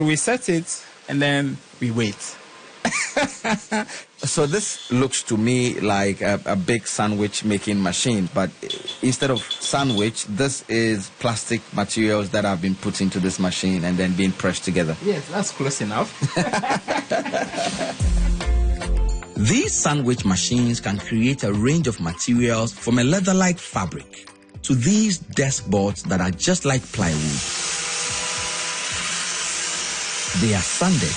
We set it and then we wait. So this looks to me like a big sandwich making machine, but instead of sandwich, this is plastic materials that have been put into this machine and then being pressed together. Yes, that's close enough. These sandwich machines can create a range of materials from a leather-like fabric to these desk boards that are just like plywood. They are sanded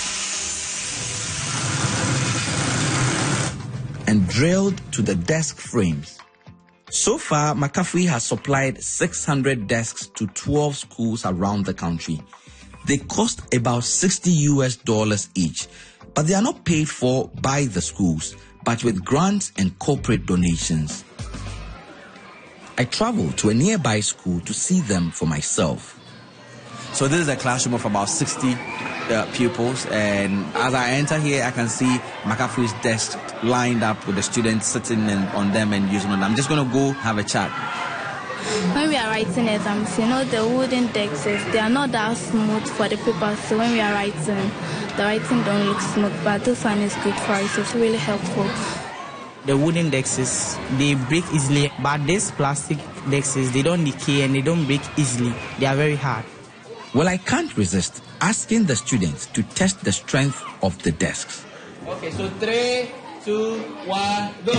and drilled to the desk frames. So far, McAfee has supplied 600 desks to 12 schools around the country. They cost about $60 each, but they are not paid for by the schools, but with grants and corporate donations. I traveled to a nearby school to see them for myself. So this is a classroom of about 60 pupils, and as I enter here, I can see McAfee's desk lined up with the students sitting on them and using them. I'm just going to go have a chat. When we are writing exams, the wooden desks, they are not that smooth for the paper, so when we are writing, the writing don't look smooth, but this one is good for us. It's really helpful. The wooden desks, they break easily, but these plastic desks, they don't decay and they don't break easily. They are very hard. Well, I can't resist asking the students to test the strength of the desks. Okay, so 3, 2, 1, go.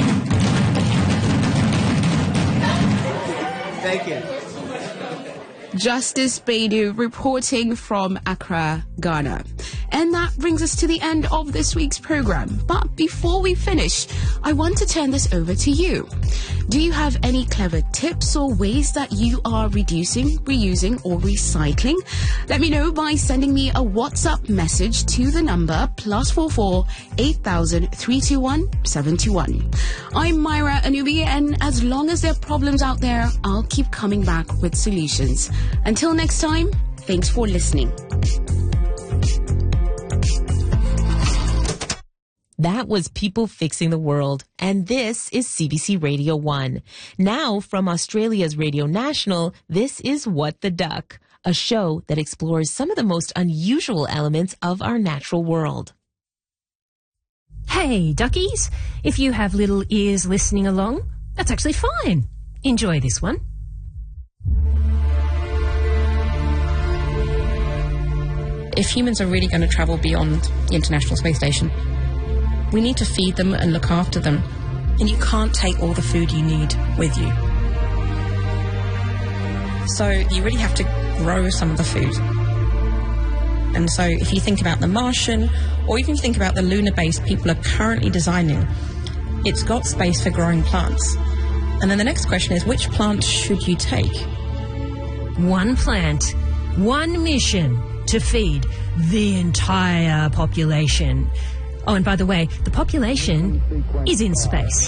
Thank you. Justice Baidu reporting from Accra, Ghana. And that brings us to the end of this week's program. But before we finish, I want to turn this over to you. Do you have any clever tips or ways that you are reducing, reusing, or recycling? Let me know by sending me a WhatsApp message to the number +44 8000 321 721. I'm Myra Anubi, and as long as there are problems out there, I'll keep coming back with solutions. Until next time, thanks for listening. That was People Fixing the World, and this is CBC Radio 1. Now, from Australia's Radio National, this is What the Duck, a show that explores some of the most unusual elements of our natural world. Hey, duckies, if you have little ears listening along, that's actually fine. Enjoy this one. If humans are really going to travel beyond the International Space Station, we need to feed them and look after them. And you can't take all the food you need with you. So you really have to grow some of the food. And so if you think about the Martian, or even think about the lunar base people are currently designing, it's got space for growing plants. And then the next question is, which plant should you take? One plant, one mission to feed the entire population. Oh, and by the way, the population is in space.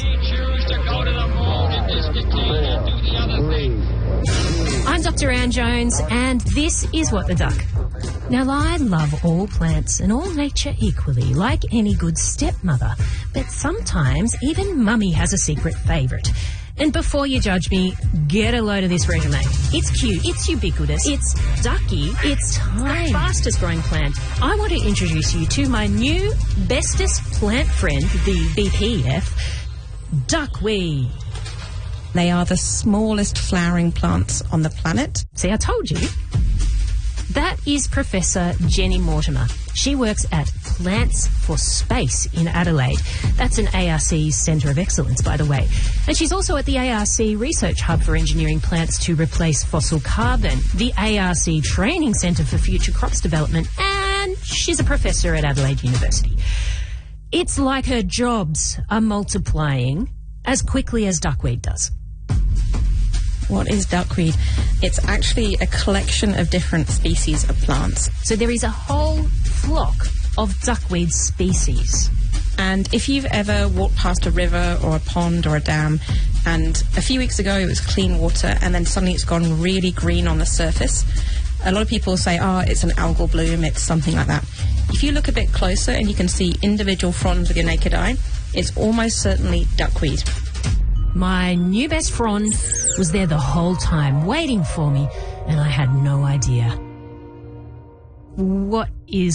I'm Dr. Anne Jones, and this is What the Duck. Now, I love all plants and all nature equally, like any good stepmother. But sometimes even Mummy has a secret favourite. And before you judge me, get a load of this resume. It's cute, it's ubiquitous, it's ducky, it's tiny, fastest growing plant. I want to introduce you to my new bestest plant friend, the BPF, duckweed. They are the smallest flowering plants on the planet. See, I told you. That is Professor Jenny Mortimer. She works at Plants for Space in Adelaide. That's an ARC Centre of Excellence, by the way. And she's also at the ARC Research Hub for Engineering Plants to Replace Fossil Carbon, the ARC Training Centre for Future Crops Development, and she's a professor at Adelaide University. It's like her jobs are multiplying as quickly as duckweed does. What is duckweed? It's actually a collection of different species of plants. So there is a whole flock of duckweed species. And if you've ever walked past a river or a pond or a dam, and a few weeks ago it was clean water and then suddenly it's gone really green on the surface, a lot of people say, oh, it's an algal bloom, it's something like that. If you look a bit closer and you can see individual fronds with your naked eye, it's almost certainly duckweed. My new best friend was there the whole time, waiting for me, and I had no idea. What is